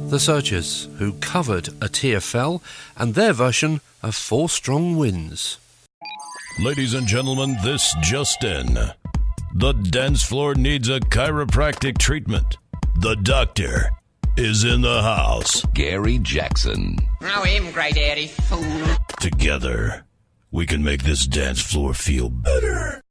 The Searchers, who covered A Tear Fell, and their version of Four Strong Winds. Ladies and gentlemen, this just in. The dance floor needs a chiropractic treatment. The doctor is in the house. Gary Jackson. Oh, him, great daddy. Together, we can make this dance floor feel better.